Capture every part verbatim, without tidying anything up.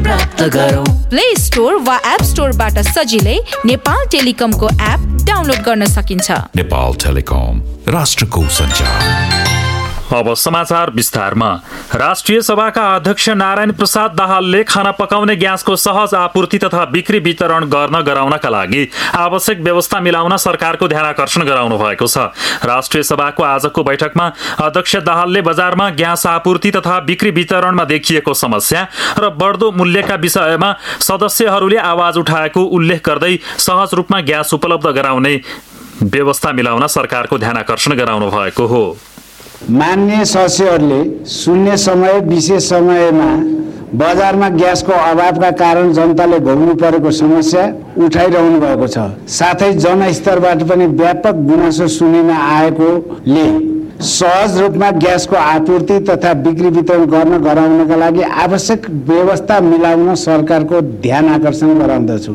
प्राप्त गरौँ। Play store वा एप स्टोरबाट सजिलै नेपाल टेलिकमको एप डाउनलोड गर्न सकिन्छ। नेपाल टेलिकम, राष्ट्रको सञ्चार। अब समाचार विस्तारमा। राष्ट्रिय सभाका अध्यक्ष नारायण प्रसाद दाहालले खाना पकाउने ग्यासको सहज आपूर्ति तथा बिक्री वितरण गर्न गराउनका लागि आवश्यक व्यवस्था मिलाउन सरकारको ध्यानाकर्षण गराउनु भएको छ। राष्ट्रिय सभाको आजको बैठकमा अध्यक्ष दाहालले बजारमा ग्यास आपूर्ति तथा बिक्री वितरणमा देखिएको समस्या र बढ्दो मूल्यका विषयमा सदस्यहरूले आवाज उठाएको उल्लेख गर्दै सहज रूपमा ग्यास उपलब्ध गराउने व्यवस्था मिलाउन सरकारको ध्यानाकर्षण गराउनु भएको हो। मान्य सदस्यहरूले शून्य समय विशेष समयमा बजारमा ग्यासको अभावका कारण जनताले भोग्नु परेको समस्या उठाइरहनु भएको छ। साथै जनस्तरबाट पनि व्यापक गुनासो सुनिन आएकोले सहज रूपमा ग्यासको आपूर्ति तथा बिक्री वितरण गर्न गराउनका लागि आवश्यक व्यवस्था मिलाउन सरकारको ध्यान आकर्षण गराउँदछु।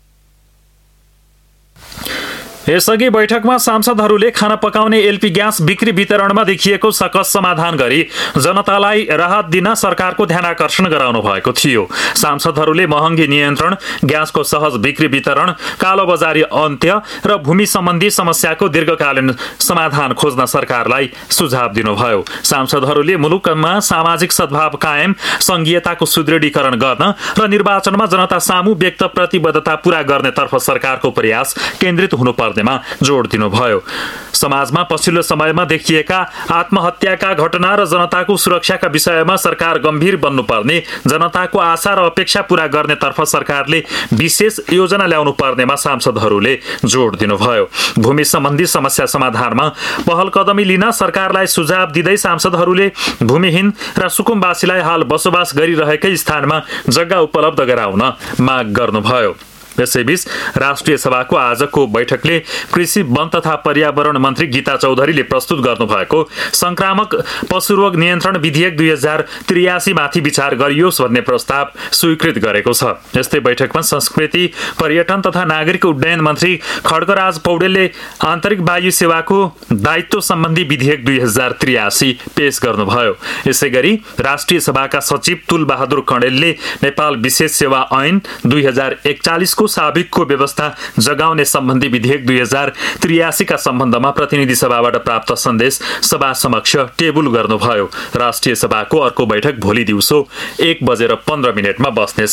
यसअघि बैठकमा सांसदहरूले खाना पकाउने एलपी ग्यास बिक्री वितरणमा देखिएको सकस समाधान गरी जनतालाई राहत दिन सरकारको ध्यानाकर्षण गराउनु भएको थियो। सांसदहरूले महँगी नियन्त्रण, ग्यासको सहज बिक्री वितरण, कालोबजारी अन्त्य र भूमि सम्बन्धी समस्याको दीर्घकालीन समाधान खोज्न सरकारलाई सुझाव दिनुभयो। सांसदहरूले मुलुकमा सामाजिक सद्भाव कायम, संघीयताको सुदृढीकरण गर्न र निर्वाचनमा जनता सामु व्यक्त प्रतिबद्धता पूरा गर्नेतर्फ सरकारको प्रयास केन्द्रित हुनुपर्ने जोड दिनुभयो। समाजमा पछिल्लो समयमा देखिएका आत्महत्याका घटना र जनताको सुरक्षाका विषयमा सरकार गम्भीर बन्नुपर्ने, जनताको आशा र अपेक्षा पूरा गर्नेतर्फ सरकारले विशेष योजना ल्याउनु पर्नेमा सांसदहरूले जोड दिनुभयो। भूमि सम्बन्धी समस्या समाधानमा पहल कदमी लिन सरकारलाई सुझाव दिँदै सांसदहरूले भूमिहीन र सुकुम्बासीलाई हाल बसोबास गरिरहेकै स्थानमा जग्गा उपलब्ध गराउन माग गर्नुभयो। यसैबीच राष्ट्रिय सभाको आजको बैठकले कृषि, वन तथा पर्यावरण मन्त्री गीता चौधरीले प्रस्तुत गर्नुभएको संक्रामक पशुरोग नियन्त्रण विधेयक दुई हजार त्रियासी माथि विचार गरियोस् भन्ने प्रस्ताव स्वीकृत गरेको छ। यस्तै बैठकमा संस्कृति, पर्यटन तथा नागरिक उड्डयन मन्त्री खड्गराज पौडेलले आन्तरिक वायु सेवाको दायित्व सम्बन्धी विधेयक दुई हजार त्रियासी पेश गर्नुभयो। यसै गरी राष्ट्रिय सभाका सचिव तुल बहादुर कणेलले नेपाल विशेष सेवा ऐन दुई हजार एकचालिस को साबिकको व्यवस्था जगाउने सम्बन्धी विधेयक दुई हजार त्रियासी का सम्बन्धमा प्रतिनिधि सभाबाट प्राप्त सन्देश सभा समक्ष टेबुल गर्नुभयो। राष्ट्रिय सभाको अर्को बैठक भोलि दिउँसो एक बजेर पन्ध्र मिनटमा बस्नेछ।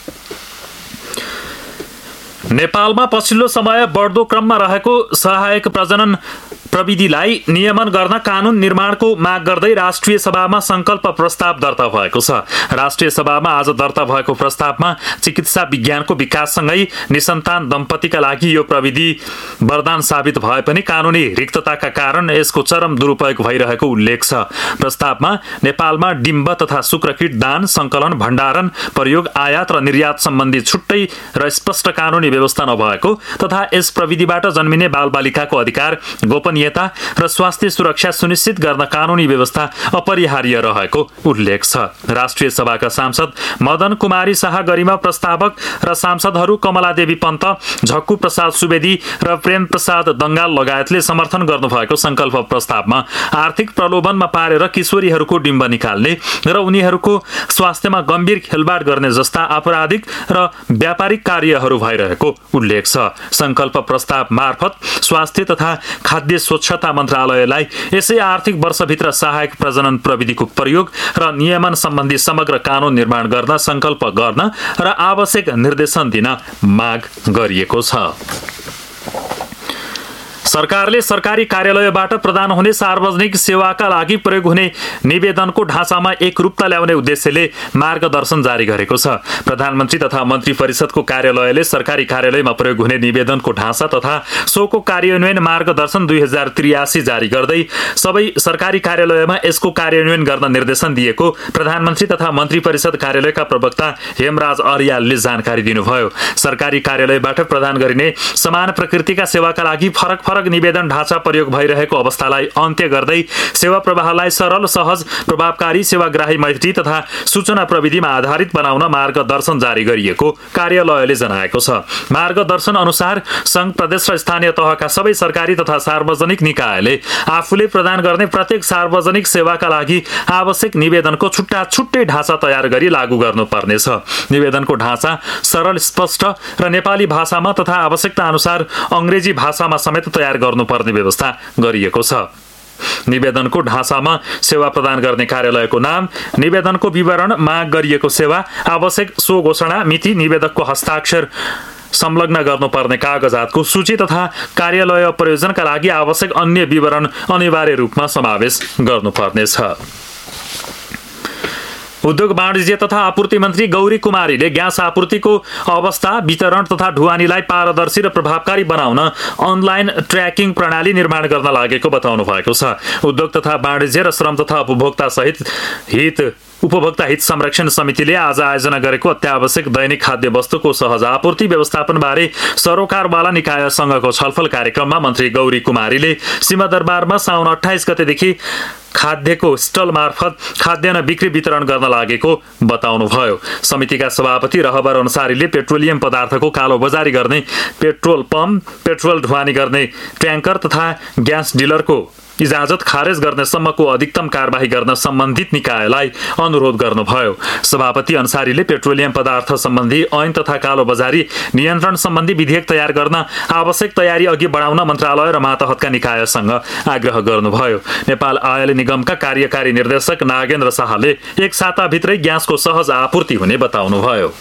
नेपालमा पछिल्लो समय बढ्दो क्रममा रहेको सहायक प्रजनन प्रविधिलाई नियमन गर्न कानून निर्माणको माग गर्दै राष्ट्रिय सभामा संकल्प प्रस्ताव दर्ता भएको छ। राष्ट्रिय सभामा आज दर्ता भएको प्रस्तावमा चिकित्सा विज्ञानको विकाससँगै निसन्तान दम्पतिका लागि यो प्रविधि वरदान साबित भए पनि कानूनी रिक्तताका कारण यसको चरम दुरुपयोग भइरहेको उल्लेख छ। प्रस्तावमा नेपालमा डिम्ब तथा शुक्रकीट दान, संकलन, भण्डारण, प्रयोग, आयात र निर्यात सम्बन्धी छुट्टै र स्पष्ट कानूनी व्यवस्था नभएको तथा यस प्रविधिबाट जन्मिने बालबालिकाको अधिकार, गोपनीय र स्वास्थ्य सुरक्षा सुनिश्चित गर्न कानूनी व्यवस्था अपरिहार्य रहेको उल्लेख छ। राष्ट्रिय सभाका सांसद मदन कुमारी शाह, गरिमा प्रस्तावक र सांसदहरू कमला देवी पन्त, झक्कु प्रसाद सुवेदी र प्रेम प्रसाद दंगाल लगायतले समर्थन गर्नुभएको संकल्प प्रस्तावमा आर्थिक प्रलोभनमा पारेर किशोरीहरूको डिम्ब निकाल्ने र उनीहरूको स्वास्थ्यमा गम्भीर खेलवाड गर्ने जस्ता आपराधिक र व्यापारिक कार्यहरू भइरहेको उल्लेख छ। संकल्प प्रस्ताव मार्फत स्वास्थ्य तथा खाद्य स्वच्छता मन्त्रालयलाई यसै आर्थिक वर्षभित्र सहायक प्रजनन प्रविधिको प्रयोग र नियमन सम्बन्धी समग्र कानून निर्माण गर्न संकल्प गर्न र आवश्यक निर्देशन दिन माग गरिएको छ। सरकारले सरकारी कार्यालयबाट प्रदान हुने सार्वजनिक सेवाका लागि प्रयोग हुने निवेदनको ढाँचामा एकरूपता ल्याउने उद्देश्यले मार्गदर्शन जारी गरेको छ। प्रधानमन्त्री तथा मन्त्री परिषदको कार्यालयले सरकारी कार्यालयमा प्रयोग हुने निवेदनको ढाँचा तथा सोको कार्यान्वयन मार्गदर्शन दुई हजार त्रियासी जारी गर्दै सबै सरकारी कार्यालयमा यसको कार्यान्वयन गर्न निर्देशन दिएको प्रधानमन्त्री तथा मन्त्री परिषद कार्यालयका प्रवक्ता हेमराज अर्यालले जानकारी दिनुभयो। सरकारी कार्यालयबाट प्रदान गरिने समान प्रकृतिका सेवाका लागि फरक फरक निवेदन ढाँचा प्रयोग भइरहेको अवस्थालाई अन्त्य गर्दै सेवा प्रवाहलाई सरल, सहज, प्रभावकारी, सेवाग्राही मैत्री तथा सूचना प्रविधिमा आधारित बनाउन मार्गदर्शन जारी गरिएको कार्यालयले जनाएको छ। मार्गदर्शन अनुसार सङ्घ, प्रदेश र स्थानीय तहका सबै सरकारी तथा सार्वजनिक निकायले आफूले प्रदान गर्ने प्रत्येक सार्वजनिक सेवाका लागि आवश्यक निवेदनको छुट्टा छुट्टै ढाँचा तयार गरी लागू गर्नुपर्नेछ। निवेदनको ढाँचा सरल, स्पष्ट र नेपाली भाषामा तथा आवश्यकता अनुसार अङ्ग्रेजी भाषामा समेत तयार गर्नुपर्ने व्यवस्था गरिएको छ। निवेदनको ढाँचामा सेवा प्रदान गर्ने कार्यालयको नाम, निवेदनको विवरण, माग गरिएको सेवा, आवश्यक सो घोषणा मिति, निवेदकको हस्ताक्षर, संलग्न गर्नुपर्ने कागजातको सूची तथा कार्यालय प्रयोजनका लागि आवश्यक अन्य विवरण अनिवार्य रूपमा समावेश गर्नुपर्नेछ। उद्योग, वाणिज्य तथा आपूर्ति मन्त्री गौरी कुमारीले ग्यास आपूर्तिको अवस्था, वितरण तथा ढुवानीलाई पारदर्शी र प्रभावकारी बनाउन अनलाइन ट्र्याकिङ प्रणाली निर्माण गर्न लागेको बताउनु भएको छ। उद्योग तथा वाणिज्य र श्रम तथा उपभोक्ता सहित हित उपभोक्ता हित संरक्षण समितिले आज आयोजना गरेको अत्यावश्यक दैनिक खाद्य वस्तुको सहज आपूर्ति व्यवस्थापनबारे सरोकारवाला निकायसँगको छलफल कार्यक्रममा मन्त्री गौरी कुमारीले सिंहदरबारमा साउन अठाइस गतेदेखि खाद्यको स्टल मार्फत खाद्यान्न बिक्री वितरण गर्न लागेको बताउनुभयो। समितिका सभापति रहबर अन्सारीले पेट्रोलियम पदार्थको कालोबजारी गर्ने पेट्रोल पम्प, पेट्रोल ढुवानी गर्ने ट्याङ्कर तथा ग्यास डिलरको इजाजत खारेज गर्ने सम्मको अधिकतम कारबाही गर्न सम्बन्धित निकायलाई अनुरोध गर्नुभयो। सभापति अन्सारीले पेट्रोलियम पदार्थ सम्बन्धी ऐन तथा कालोबजारी नियन्त्रण सम्बन्धी विधेयक तयार गर्न आवश्यक तयारी अघि बढाउन मन्त्रालय र मातहतका निकायसँग आग्रह गर्नुभयो। नेपाल आयल निगमका कार्यकारी निर्देशक नागेन्द्र शाहले एक साताभित्रै ग्यासको सहज आपूर्ति हुने बताउनुभयो।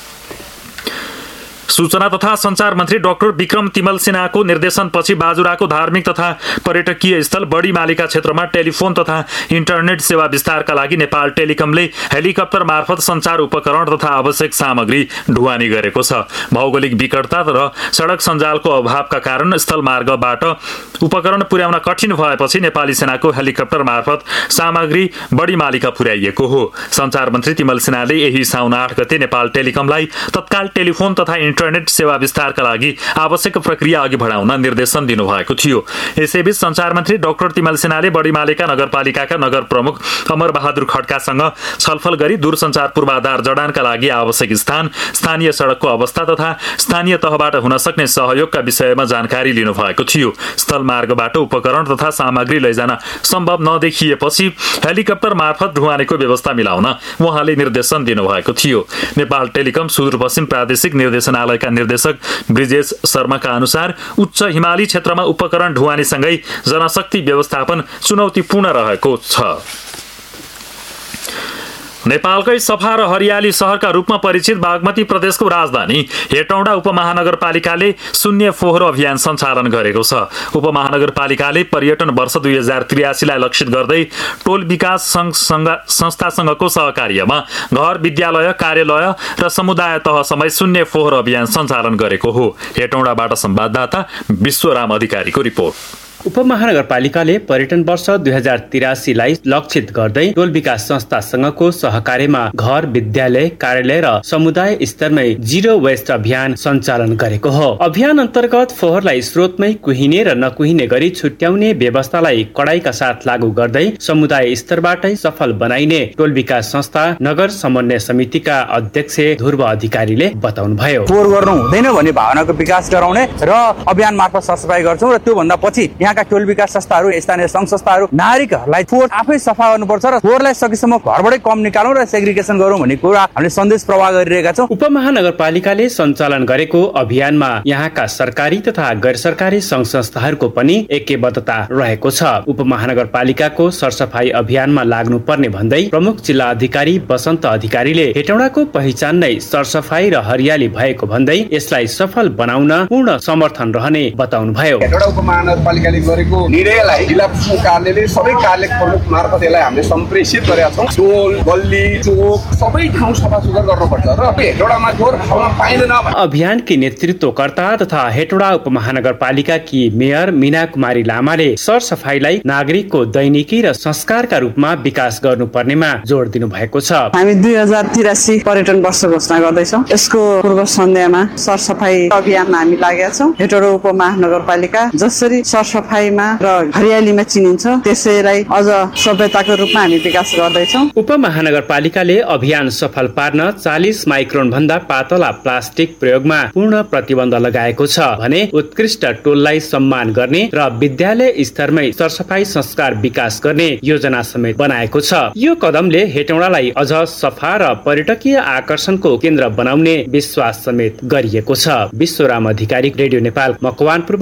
सूचना तथा सञ्चार मन्त्री डाक्टर विक्रम तिमल सिन्हाको निर्देशनपछि बाजुराको धार्मिक तथा पर्यटकीय स्थल बढीमालिका क्षेत्रमा टेलिफोन तथा इन्टरनेट सेवा विस्तारका लागि नेपाल टेलिकमले हेलिकप्टर मार्फत सञ्चार उपकरण तथा आवश्यक सामग्री ढुवानी गरेको छ। भौगोलिक विकटता र सडक सञ्जालको अभावका कारण स्थल मार्गबाट उपकरण पुर्याउन कठिन भएपछि नेपाली सेनाको हेलिकप्टर मार्फत सामग्री बढीमालिका पुर्याइएको हो। सञ्चार मन्त्री तिमल सिन्हाले यही साउन आठ गते नेपाल टेलिकमलाई तत्काल टेलिफोन तथा इन्टरनेट सेवा विस्तारका लागि आवश्यक प्रक्रिया अघि बढाउन निर्देशन दिनुभएको थियो। यसैबीच सञ्चार मन्त्री डाक्टर तिमल सिन्हाले बढीमालिका नगरपालिकाका नगर प्रमुख अमर बहादुर खड्कासँग छलफल गरी दूरसञ्चार पूर्वाधार जडानका लागि आवश्यक स्थान, स्थानीय सडकको अवस्था तथा स्थानीय तहबाट हुन सक्ने सहयोगका विषयमा जानकारी लिनुभएको थियो। स्थल मार्गबाट उपकरण तथा सामग्री लैजान सम्भव नदेखिएपछि हेलिकप्टर मार्फत ढुवानीको व्यवस्था मिलाउन उहाँले निर्देशन दिनुभएको थियो। नेपाल टेलिकम सुदूरपश्चिम प्रादेशिक निर्देशनालयका निर्देशक ब्रिजेश शर्माका अनुसार उच्च हिमाली क्षेत्रमा उपकरण ढुवानीसँगै जनशक्ति व्यवस्थापन चुनौतीपूर्ण रहेको छ। नेपालकै सफा र हरियाली शहरका रूपमा परिचित बागमती प्रदेशको राजधानी हेटौँडा उपमहानगरपालिकाले शून्य फोहोर अभियान सञ्चालन गरेको छ। उपमहानगरपालिकाले पर्यटन वर्ष दुई हजार त्रियासीलाई लक्षित गर्दै टोल विकास संस्थासँगको सहकार्यमा घर, विद्यालय, कार्यालय र समुदाय तहसम्म शून्य फोहोर अभियान सञ्चालन गरेको हो। हेटौँडाबाट संवाददाता विश्वराम अधिकारीको रिपोर्ट। उपमहानगरपालिकाले पर्यटन वर्ष दुई हजार तिरासीलाई लक्षित गर्दै टोल विकास संस्थासँगको सहकार्यमा घर, विद्यालय, कार्यालय र समुदाय स्तरमै जिरो वेस्ट अभियान सञ्चालन गरेको हो। अभियान अन्तर्गत फोहोरलाई स्रोतमै कुहिने र नकुहिने गरी छुट्याउने व्यवस्थालाई कडाइका साथ लागू गर्दै समुदाय स्तरबाटै सफल बनाइने टोल विकास संस्था नगर समन्वय समितिका अध्यक्ष ध्रुव अधिकारीले बताउनुभयो। फोहोर गर्नु हुँदैन भन्ने भावनाको विकास गराउने र अभियान मार्फत सरसफाई गर्छौं र त्यो भन्दा पछि यहाँका टोल विकास संस्थाहरू, स्थानीय संघ संस्थाहरू नागरिकहरूलाई फोहोर आफै सफा गर्नुपर्छ र फोहोरलाई सकेसम्म घरबाटै कम निकालौँ र सेग्रिगेसन गरौँ भन्ने कुरा हामीले सन्देश प्रवाह गरिरहेका छौँ। उपमहानगरपालिकाले सञ्चालन गरेको अभियानमा यहाँका सरकारी तथा गैर सरकारी संघ संस्थाहरूको पनि एकबद्धता रहेको छ। उपमहानगरपालिकाको सरसफाई अभियानमा लाग्नु पर्ने भन्दै प्रमुख जिल्ला अधिकारी वसन्त अधिकारीले हेटौँडाको पहिचान नै सरसफाई र हरियाली भएको भन्दै यसलाई सफल बनाउन पूर्ण समर्थन रहने बताउनुभयो। हेटौँडा उपमहानगरपालिकाले हामीले गरेको निर्णयलाई जिल्ला प्रशासन कार्यालयले सबै कार्य प्रमुख मार्फत यसलाई हामीले सम्प्रेषित गरेका छौँ। टोल गल्ली चोक सबै ठाउँ सफा सुग्घर गर्नुपर्छ र हेटौडामा जोर ठाउँमा पाइँदैन। अभियान की नेतृत्वकर्ता तथा हेटौडा उपमहानगरपालिका की मेयर मीना कुमारी लामाले सरसफाइलाई नागरिकको दैनिकी र संस्कारका रूपमा विकास गर्नुपर्नेमा जोड दिनु भएको छ। हामी दुई हजार तिरासी पर्यटन वर्ष घोषणा गर्दैछौँ। यसको पूर्व सन्ध्यामा सरसफाई अभियानमा हामी लागेका छौँ। हेटौडा उपमहानगरपालिका जसरी सरसफाइमा र हरियालीमा चिनिन्छ त्यसैलाई अझ सभ्यताको रूपमा हामी विकास गर्दैछौँ। उपमहानगरपालिकाले अभियान सफल पार्न चालीस माइक्रोन भन्दा पातला प्लास्टिक प्रयोगमा पूर्ण प्रतिबन्ध लगाएको छ भने उत्कृष्ट टोललाई सम्मान गर्ने र विद्यालय स्तरमै सरसफाई संस्कार विकास गर्ने योजना समेत बनाएको छ। यो कदमले हेटौडालाई अझ सफा र पर्यटकीय आकर्षणको केन्द्र बनाउने विश्वास समेत गरिएको छ। विश्वराम अधिकारी, रेडियो नेपाल, मकवानपुर।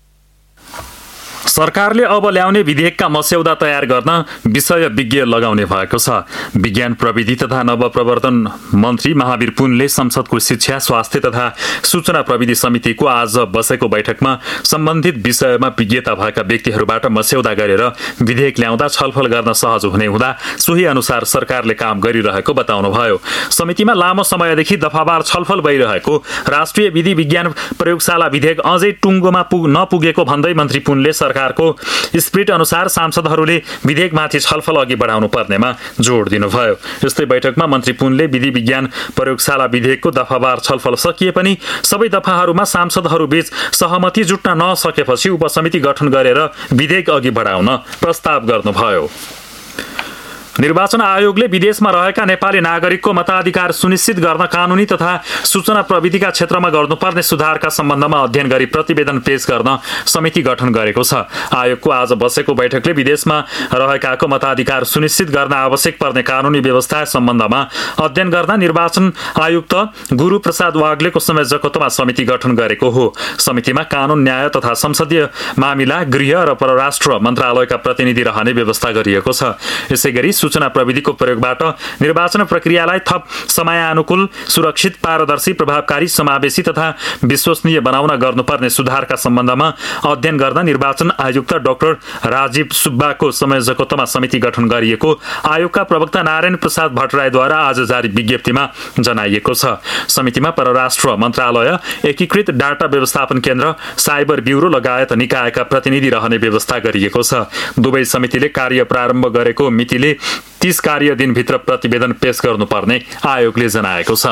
सरकारले अब ल्याउने विधेयकका मस्यौदा तयार गर्न विषय विज्ञ लगाउने भएको छ। विज्ञान प्रविधि तथा नवप्रवर्तन मन्त्री महावीर पुनले संसदको शिक्षा, स्वास्थ्य तथा सूचना प्रविधि समितिको आज बसेको बैठकमा सम्बन्धित विषयमा विज्ञता भएका व्यक्तिहरूबाट मस्यौदा गरेर विधेयक ल्याउँदा छलफल गर्न सहज हुने हुँदा सोही अनुसार सरकारले काम गरिरहेको बताउनुभयो। समितिमा लामो समयदेखि दफावार छलफल भइरहेको राष्ट्रिय विधि विज्ञान प्रयोगशाला विधेयक अझै टुङ्गोमा नपुगेको भन्दै मन्त्री पुनले सरकार स्पिरिट अनुसार सांसदहरूले विधेयकमाथि छलफल अघि बढाउनु पर्नेमा जोड दिनुभयो। यस्तै बैठकमा मन्त्री पुनले विधि विज्ञान प्रयोगशाला विधेयकको दफावार छलफल सकिए पनि सबै दफाहरूमा सांसदहरूबीच सहमति जुट्न नसकेपछि उपसमिति गठन गरेर विधेयक अघि बढाउन प्रस्ताव गर्नुभयो। निर्वाचन आयोगले विदेशमा रहेका नेपाली नागरिकको मताधिकार सुनिश्चित गर्न कानुनी तथा सूचना प्रविधिका क्षेत्रमा गर्नुपर्ने सुधारका सम्बन्धमा अध्ययन गरी प्रतिवेदन पेश गर्न समिति गठन गरेको छ। आयोगको आज बसेको बैठकले विदेशमा रहेकाको मताधिकार सुनिश्चित गर्न आवश्यक पर्ने कानुनी व्यवस्था सम्बन्धमा अध्ययन गर्न निर्वाचन आयुक्त गुरु प्रसाद वाग्लेको संयोजकत्वमा समिति गठन गरेको हो। समितिमा कानुन, न्याय तथा संसदीय मामिला, गृह र परराष्ट्र मन्त्रालयका प्रतिनिधि रहने व्यवस्था गरिएको छ। यसैगरी सूचना प्रविधिको प्रयोगबाट निर्वाचन प्रक्रियालाई थप समयानुकूल, सुरक्षित, पारदर्शी, प्रभावकारी, समावेशी तथा विश्वसनीय बनाउन गर्नुपर्ने सुधारका सम्बन्धमा अध्ययन गर्न निर्वाचन आयुक्त डाक्टर राजीव सुब्बाको संयोजकत्वमा समिति गठन गरिएको आयोगका प्रवक्ता नारायण प्रसाद भट्टराईद्वारा आज जारी विज्ञप्तिमा जनाइएको छ। समितिमा परराष्ट्र मन्त्रालय, एकीकृत डाटा व्यवस्थापन केन्द्र, साइबर ब्युरो लगायत निकायका प्रतिनिधि रहने व्यवस्था गरिएको छ। दुवै समितिले कार्य प्रारम्भ गरेको मितिले तीस कार्य दिनभित्र प्रतिवेदन पेश गर्नुपर्ने आयोगले जनाएको छ।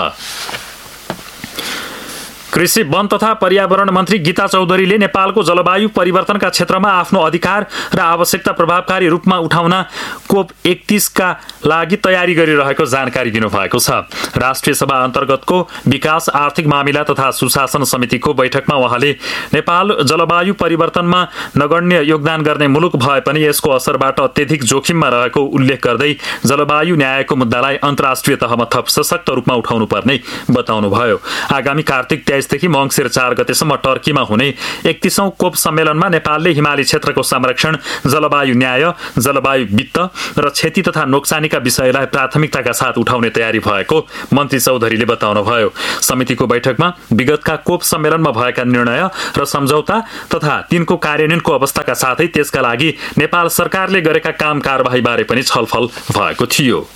कृषि, वन तथा पर्यावरण मन्त्री गीता चौधरीले नेपालको जलवायु परिवर्तनका क्षेत्रमा आफ्नो अधिकार र आवश्यकता प्रभावकारी रूपमा उठाउन कोप एकतीसका लागि तयारी गरिरहेको जानकारी दिनुभएको छ। राष्ट्रिय सभा अन्तर्गतको विकास, आर्थिक मामिला तथा सुशासन समितिको बैठकमा उहाँले नेपाल जलवायु परिवर्तनमा नगण्य योगदान गर्ने मुलुक भए पनि यसको असरबाट अत्यधिक जोखिममा रहेको उल्लेख गर्दै जलवायु न्यायको मुद्दालाई अन्तर्राष्ट्रिय तहमा थप सशक्त रूपमा उठाउनु पर्ने बताउनुभयो। आगामी कार्तिक तेइस देखि मङ्सिर चार गतेसम्म टर्कीमा हुने एकतीसौं कोप सम्मेलनमा नेपालले हिमाली क्षेत्रको संरक्षण, जलवायु न्याय, जलवायु वित्त र क्षति तथा नोक्सानीका विषयलाई प्राथमिकताका साथ उठाउने तयारी भएको मन्त्री चौधरीले बताउनुभयो। समितिको बैठकमा विगतका कोप सम्मेलनमा भएका निर्णय र सम्झौता तथा तिनको कार्यान्वयनको अवस्थाका साथै त्यसका लागि नेपाल सरकारले गरेका काम कारबाहीबारे पनि छलफल भएको थियो।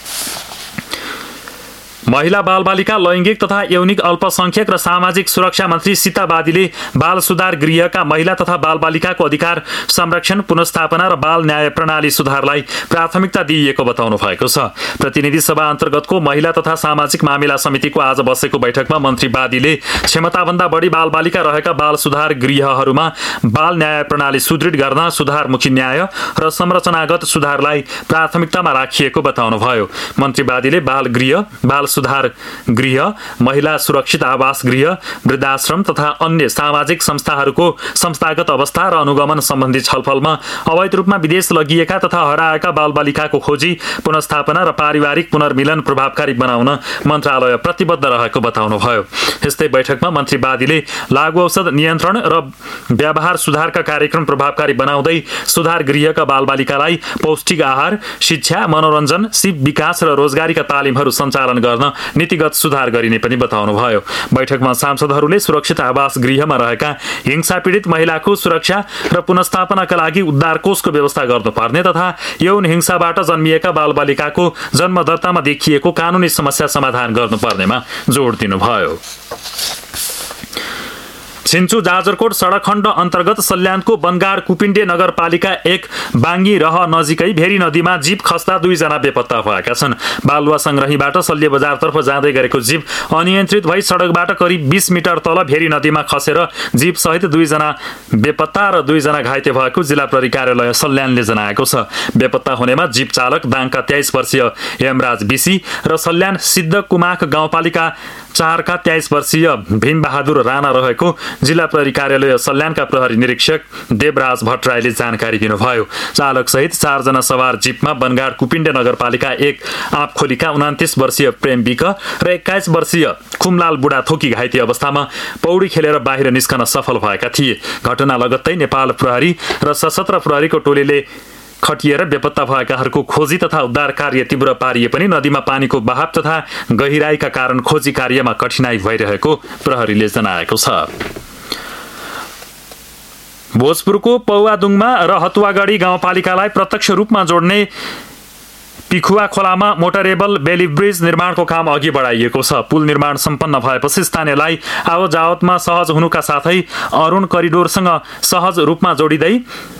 महिला, बालबालिका, लैङ्गिक तथा यौनिक अल्पसंख्यक र सामाजिक सुरक्षा मन्त्री सीता बादीले बाल सुधार गृहका महिला तथा बालबालिकाको अधिकार संरक्षण, पुनर्स्थापना र बाल न्याय प्रणाली सुधारलाई प्राथमिकता दिइएको बताउनु भएको छ। प्रतिनिधि सभा अन्तर्गतको महिला तथा सामाजिक मामिला समितिको आज बसेको बैठकमा मन्त्री बादीले क्षमताभन्दा बढी बालबालिका रहेका बाल सुधार गृहहरूमा बाल न्याय प्रणाली सुदृढ गर्न सुधारमुखी न्याय र संरचनागत सुधारलाई प्राथमिकतामा राखिएको बताउनुभयो। मन्त्री बादीले बाल गृह, बाल सुधार गृह, महिला सुरक्षित आवास गृह, वृद्धाश्रम तथा अन्य सामाजिक संस्थाहरूको संस्थागत अवस्था र अनुगमन सम्बन्धी छलफलमा अवैध रूपमा विदेश लगिएका तथा हराएका बालबालिकाको खोजी, पुनर्स्थापना र पारिवारिक पुनर्मिलन प्रभावकारी बनाउन मन्त्रालय प्रतिबद्ध रहेको बताउनुभयो। यस्तै बैठकमा मन्त्री बादीले लागु औषध नियन्त्रण र व्यवहार सुधारका कार्यक्रम प्रभावकारी बनाउँदै सुधार गृहका बालबालिकालाई पौष्टिक आहार, शिक्षा, मनोरञ्जन, सिप विकास र रोजगारीका तालिमहरू सञ्चालन गर्न गर्न नीतिगत सुधार गरिने पनि बताउनुभयो। बैठकमा सांसदहरूले सुरक्षित आवास गृहमा रहेका हिंसा पीडित महिलाको सुरक्षा र पुनर्स्थापनाका लागि उद्धार कोषको व्यवस्था गर्नुपर्ने तथा यौन हिंसाबाट जन्मिएका बालबालिकाको जन्मदत्तामा देखिएको कानुनी समस्या समाधान गर्नुपर्नेमा जोड दिनुभयो। छिन्चु जाजरकोट सडक खण्ड अन्तर्गत सल्यानको बनगाड कुपिण्डे नगरपालिका एक बाङ्गी रह नजिकै भेरी नदीमा जीप खस्दा दुईजना बेपत्ता भएका छन्। बालुवा संग्रहीबाट सल्ले बजारतर्फ जाँदै गरेको जीप अनियन्त्रित भई सडकबाट करिब बीस मिटर तल भेरी नदीमा खसेर जीप सहित दुईजना बेपत्ता र दुईजना घाइते भएको जिल्ला प्रहरी कार्यालय सल्यानले जनाएको छ। बेपत्ता हुनेमा जीप चालक दाङका तेइस वर्षीय हेमराज बिसी र सल्यान सिद्ध कुमाक गाउँपालिका चारका तेइस वर्षीय भीमबहादुर राणा रहेको जिल्ला प्रहरी कार्यालय सल्यानका प्रहरी निरीक्षक देवराज भट्टराईले जानकारी दिनुभयो। चालक सहित चारजना सवार जीपमा बनगाड कुपिण्डे नगरपालिका एक आँपखोलीका उनातिस वर्षीय प्रेम विक र एक्काइस वर्षीय खुमलाल बुढाथोकी घाइते अवस्थामा पौडी खेलेर बाहिर निस्कन सफल भएका थिए। घटना लगत्तै नेपाल प्रहरी र सशस्त्र प्रहरीको टोलीले खटिएर बेपत्ता भएकाहरूको खोजी तथा उद्धार कार्य तीव्र पारिए पनि नदीमा पानीको बहाव तथा गहिराईका कारण खोजी कार्यमा कठिनाई भइरहेको प्रहरीले जनाएको छ। भोजपुरको पौवादुङमा र हतुवागढी गाउँपालिकालाई प्रत्यक्ष रूपमा जोड्ने पिखुवा खोलामा मोटरेबल बेली ब्रिज निर्माणको काम अघि बढाइएको छ। पुल निर्माण सम्पन्न भएपछि स्थानीयलाई आवतजावतमा सहज हुनुका साथै अरुण करिडोरसँग सहज रूपमा जोडिँदै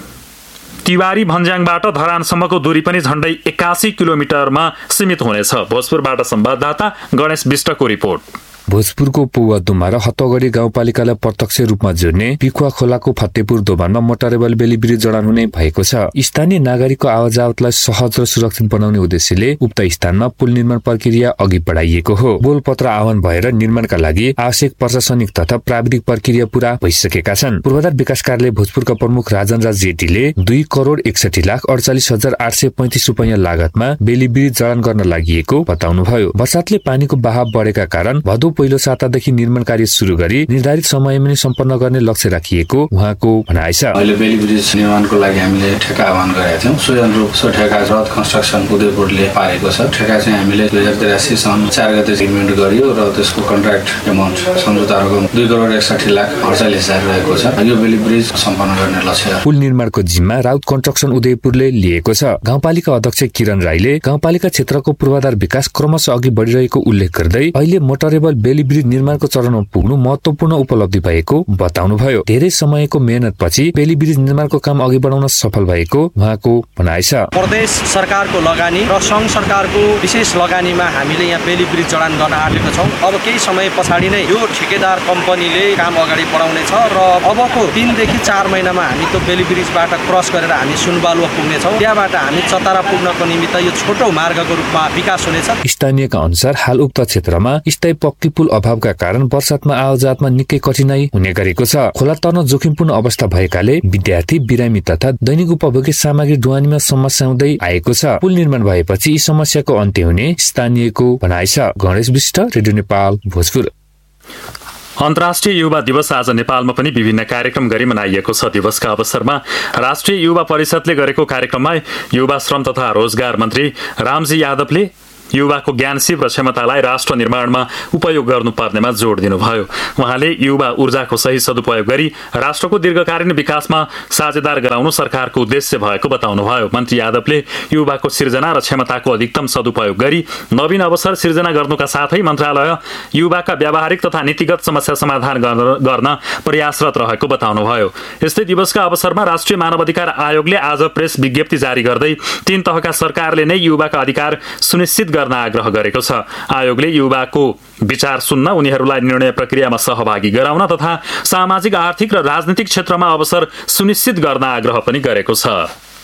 तिवारी भन्ज्याङबाट धरानसम्मको दूरी पनि झण्डै एकासी किलोमिटरमा सीमित हुनेछ। भोजपुरबाट संवाददाता गणेश विष्टको रिपोर्ट। भोजपुरको पौवादुङमा र हतगढी गाउँपालिकालाई प्रत्यक्ष रूपमा जोड्ने पिखुवा खोलाको फतेपुर दोभानमा मोटरेबल बेली ब्रिज जडान हुने भएको छ। स्थानीय नागरिकको आवाजावतलाई सहज र सुरक्षित बनाउने उद्देश्यले उक्त स्थानमा पुल निर्माण प्रक्रिया अघि बढाइएको हो। बोलपत्र आह्वान भएर निर्माणका लागि आवश्यक प्रशासनिक तथा प्राविधिक प्रक्रिया पूरा भइसकेका छन्। पूर्वाधार विकास कार्यालय भोजपुरका प्रमुख राजन राज जेटीले दुई करोड़ एकसठी लाख अडचालिस हजार आठ सय पैंतिस रुपियाँ लागतमा बेली ब्रिज जडान गर्न लागि बताउनुभयो। बर्सातले पानीको बहाव बढेका कारण भदौ पहिलो सातादेखि निर्माण कार्य सुरु गरी निर्धारित समयमा नै सम्पन्न गर्ने लक्ष्य राखिएको उहाँको भनाइ छ। अहिले बेली ब्रिज निर्माणको लागि हामीले ठेक्का आह्वान गरेका थियौँ। सुजन रूप सो ठेक्का रथ कन्स्ट्रक्सन उदयपुरले पारेको छ। ठेक्का चाहिँ हामीले दुई हजार तिरासी साउन चार गते एग्रिमेन्ट गरियो र त्यसको कन्ट्र्याक्ट एमाउन्ट सम्झौता रकम दुई करोड एकसाठी लाख अडचालिस हजार रहेको छ। यो बेली ब्रिज सम्पन्न गर्ने लक्ष्य। पुल निर्माणको जिम्मा राउत कन्स्ट्रक्सन उदयपुरले लिएको छ। गाउँपालिका अध्यक्ष किरण राईले गाउँपालिका क्षेत्रको पूर्वाधार विकास क्रमशः अघि बढिरहेको उल्लेख गर्दै अहिले मोटरेबल बेली ब्रिज निर्माणको चरणमा पुग्नु महत्वपूर्ण उपलब्धि भएको बताउनुभयो। धेरै समयको मेहनतपछि बेली ब्रिज निर्माणको काम अघि बढाउन सफल भएको उहाँको भनाइ छ। प्रदेश सरकारको लगानी र संघ सरकारको विशेष लगानीमा हामीले यहाँ बेली ब्रिज जडान गर्न आँटेका छौँ। अब केही समय पछाडि नै यो ठेकेदार कम्पनीले काम अगाडि बढाउनेछ र अबको तीनदेखि चार महिनामा हामी त्यो बेली ब्रिजबाट क्रस गरेर हामी सुनबालुवा पुग्नेछौँ। त्यहाँबाट हामी चतारा पुग्नको निमित्त यो छोटो मार्गको रूपमा विकास हुनेछ। स्थानीयका अनुसार हाल उक्त क्षेत्रमा स्थायी पक्की पुल अभावका कारण वर्षातमा आवाजातमा निकै कठिनाई हुने गरेको छ। खोला तर्न जोखिमपूर्ण अवस्था भएकाले विद्यार्थी बिरामी तथा दैनिक उपभोग्य सामग्री ढुवानीमा समस्या हुँदै आएको छ। पुल निर्माण भएपछि यी समस्याको अन्त्य हुने स्थानीयको भनाइ छ। गणेश विष्ट, रेडियो नेपाल, भोजपुर। अन्तर्राष्ट्रिय युवा दिवस आज नेपालमा पनि विभिन्न कार्यक्रम गरी मनाइएको छ। दिवसका अवसरमा राष्ट्रिय युवा परिषदले गरेको कार्यक्रममा युवा श्रम तथा रोजगार मन्त्री रामजी यादवले युवाको ज्ञानशिव र क्षमतालाई राष्ट्र निर्माणमा उपयोग गर्नुपर्नेमा जोड दिनुभयो। उहाँले युवा ऊर्जाको सही सदुपयोग गरी राष्ट्रको दीर्घकालीन विकासमा साझेदार गराउनु सरकारको उद्देश्य भएको बताउनुभयो। मन्त्री यादवले युवाको सिर्जना र क्षमताको अधिकतम सदुपयोग गरी नवीन अवसर सिर्जना गर्नुका साथै मन्त्रालय युवाका व्यावहारिक तथा नीतिगत समस्या समाधान गर्न प्रयासरत रहेको बताउनुभयो। यस्तै दिवसका अवसरमा राष्ट्रिय मानवाधिकार आयोगले आज प्रेस विज्ञप्ति जारी गर्दै तीन तहका सरकारले नै युवाका अधिकार सुनिश्चित गर्न आग्रह गरेको छ। आयोगले युवाको विचार सुन्न, उनीहरूलाई निर्णय प्रक्रियामा सहभागी गराउन तथा सामाजिक, आर्थिक र राजनीतिक क्षेत्रमा अवसर सुनिश्चित गर्न आग्रह पनि गरेको छ।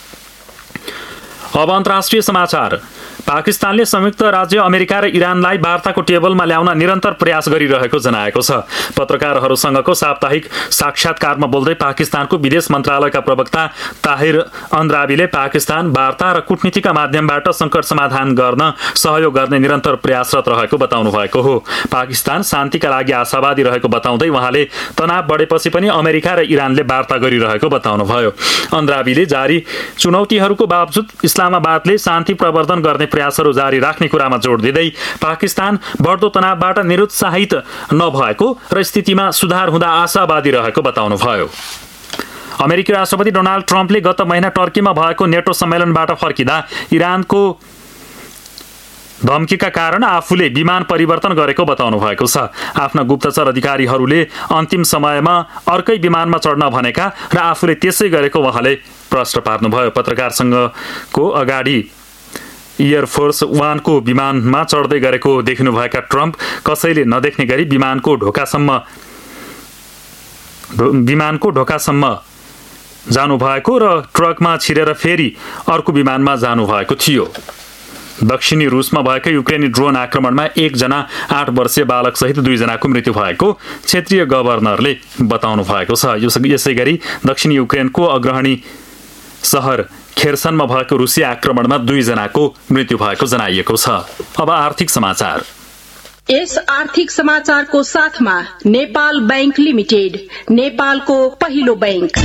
अब अन्तर्राष्ट्रिय समाचार। पाकिस्तानले संयुक्त राज्य अमेरिका र इरानलाई वार्ताको टेबलमा ल्याउन निरन्तर प्रयास गरिरहेको जनाएको छ। पत्रकारहरूसँगको साप्ताहिक साक्षात्कारमा बोल्दै पाकिस्तानको विदेश मन्त्रालयका प्रवक्ता ताहिर अन्द्राबीले पाकिस्तान वार्ता र कूटनीतिका माध्यमबाट संकट समाधान गर्न सहयोग गर्ने निरन्तर प्रयासरत रहेको बताउनु भएको हो। पाकिस्तान शान्तिका लागि आशावादी रहेको बताउँदै उहाँले तनाव बढेपछि पनि अमेरिका र इरानले वार्ता गरिरहेको बताउनुभयो। अन्द्राबीले जारी चुनौतीहरूको बावजुद इस्लामाबादले शान्ति प्रवर्धन गर्ने प्रयासहरू जारी राख्ने कुरामा जोड दिँदै पाकिस्तान बढ्दो तनावबाट निरुत्साहित नभएको र स्थितिमा सुधार हुँदा आशावादी रहेको बताउनुभयो। अमेरिकी राष्ट्रपति डोनाल्ड ट्रम्पले गत महिना टर्कीमा भएको नेटो सम्मेलनबाट फर्किँदा इरानको धम्कीका कारण आफूले विमान परिवर्तन गरेको बताउनु भएको छ। आफ्ना गुप्तचर अधिकारीहरूले अन्तिम समयमा अर्कै विमानमा चढ्न भनेका र आफूले त्यसै गरेको उहाँले प्रश्न पार्नुभयो। पत्रकारसँगको अगाडि एयरफोर्स वानको विमानमा चढ्दै गरेको देखिनुभएका ट्रम्प कसैले नदेख्ने गरी विमानको ढोकासम्म विमानको ढोकासम्म जानुभएको र ट्रकमा छिरेर फेरि अर्को विमानमा जानुभएको थियो। दक्षिणी रुसमा भएको युक्रेनी ड्रोन आक्रमणमा एकजना आठ वर्षीय बालकसहित दुईजनाको मृत्यु भएको क्षेत्रीय गभर्नरले बताउनु भएको छ। यसै गरी दक्षिणी युक्रेनको अग्रणी सहर खेर्सनमा भएको रुसी आक्रमणमा दुईजनाको मृत्यु भएको जनाइएको छ। अब आर्थिक समाचार। यस आर्थिक समाचारको साथमा नेपाल बैंक लिमिटेड, नेपालको पहिलो बैंक।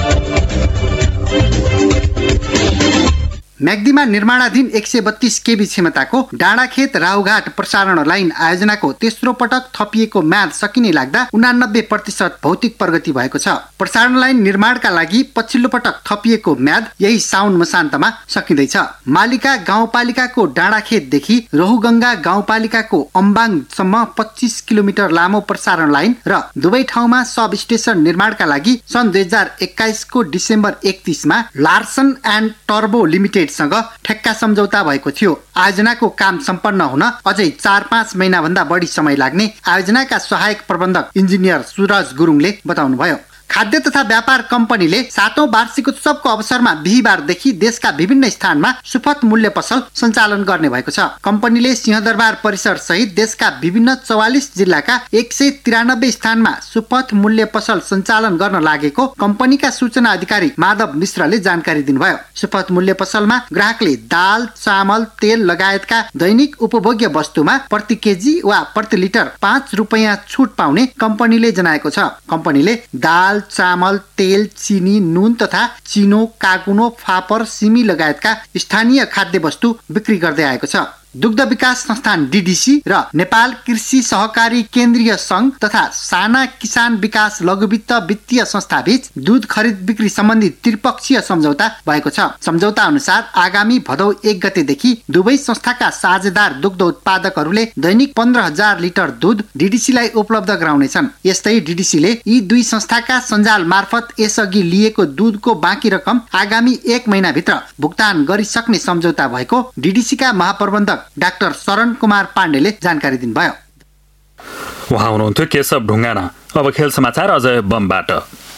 म्याग्दीमा निर्माणाधीन एक सय बत्तीस केबी क्षमताको डाँडाखेत राहुघाट प्रसारण लाइन आयोजनाको तेस्रो पटक थपिएको म्याद सकिने लाग्दा उनानब्बे प्रतिशत भौतिक प्रगति भएको छ। प्रसारण लाइन निर्माणका लागि पछिल्लो पटक थपिएको म्याद यही साउन मसान्तमा सकिँदैछ। मालिका गाउँपालिकाको डाँडाखेतदेखि रहुगंगा गाउँपालिकाको अम्बाङसम्म पच्चीस किलोमिटर लामो प्रसारण लाइन र दुवै ठाउँमा सब स्टेशन निर्माणका लागि सन् दुई हजार एक्काइसको December एकतीसमा Larsen and turbo limited सँग ठेक्का सम्झौता भएको थियो। आयोजनाको काम सम्पन्न हुन अझै चार पाँच महिना भन्दा बढी समय लाग्ने आयोजनाका सहायक प्रबन्धक इन्जिनियर सुरज गुरुङले बताउनुभयो। खाद्य तथा व्यापार कम्पनीले सातौं वार्षिक उत्सवको अवसरमा बिहीबारदेखि देशका विभिन्न स्थानमा सुपथ मूल्य पसल सञ्चालन गर्ने भएको छ। कम्पनीले सिंहदरबार परिसर सहित देशका विभिन्न चौवालिस जिल्लाका एक सय तिरानब्बे स्थानमा सुपथ मूल्य पसल सञ्चालन गर्न लागेको कम्पनीका सूचना अधिकारी माधव मिश्रले जानकारी दिनुभयो। सुपथ मूल्य पसलमा ग्राहकले दाल, चामल, तेल लगायतका दैनिक उपभोग्य वस्तुमा प्रति केजी वा प्रति लिटर पाँच रुपियाँ छुट पाउने कम्पनीले जनाएको छ। कम्पनीले दाल, चामल, तेल, चिनी, नुन तथा चिनो, कागुनो, फापर, सिमी लगायतका स्थानीय खाद्य वस्तु बिक्री गर्दै आएको छ। दुग्ध विकास संस्थान डीडीसी र नेपाल कृषि सहकारी केन्द्रीय संघ तथा साना किसान विकास लघुवित्त वित्तीय संस्था बीच दूध खरिद बिक्री सम्बन्धी त्रिपक्षीय सम्झौता भएको छ। सम्झौता अनुसार आगामी भदौ एक गतेदेखि दुवै संस्थाका साझेदार दुग्ध उत्पादकहरूले दैनिक पन्ध्र हजार लिटर दूध डीडीसीलाई उपलब्ध गराउनेछन्। यस्तै डीडीसीले यी दुई संस्थाका सञ्जाल मार्फत यसअघि लिएको दूधको बाँकी रकम आगामी एक महिनाभित्र भुक्तान गरिसक्ने सम्झौता भएको डीडीसीका महाप्रबन्धक डाक्टर शरण कुमार पाण्डेले जानकारी दिनुभयो। उहाँ हुनुहुन्थ्यो केशव ढुङ्गाना। अब खेल समाचार अजय बमबाट।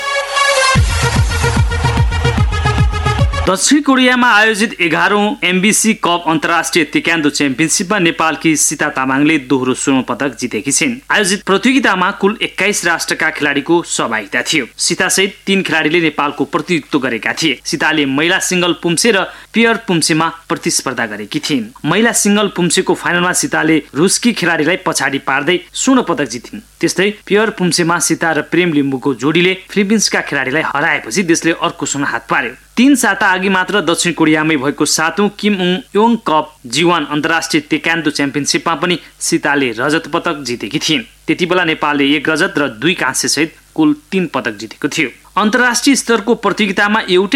दक्षिण कोरियामा आयोजित एघारौं एमबीसी कप अन्तर्राष्ट्रिय तेक्वान्डो च्याम्पियनसिपमा नेपालकी सीता तामाङले दोहोरो स्वर्ण पदक जितेकी छिन्। आयोजित प्रतियोगितामा कुल एक्काइस राष्ट्रका खेलाडीको सहभागिता थियो। सीतासहित तीन खेलाडीले नेपालको प्रतिनिधित्व गरेका थिए। सीताले महिला सिंगल पुम्से र पेयर पुम्सेमा प्रतिस्पर्धा गरेकी थिइन्। महिला सिंगल पुम्सेको फाइनलमा सीताले रुसकी खेलाडीलाई पछाडि पार्दै स्वर्ण पदक जितिन्। त्यस्तै पेयर पुम्सेमा सीता र प्रेम लिम्बुको जोडीले फिलिपिन्सका खेलाडीलाई हराएपछि देशले अर्को स्वर्ण हात पार्यो। तीन साता अघि मात्र दक्षिण कोरियामै भएको सातौं किम उङ योङ कप जीवन अन्तर्राष्ट्रिय तेक्वान्डो च्याम्पियनसिपमा पनि सीताले रजत पदक जितेकी थिइन्। त्यति बेला नेपालले एक रजत र दुई काँस्य सहित कुल तीन पदक जितेको थियो। अन्तर्राष्ट्रिय स्तरको प्रतियोगितामा एउटै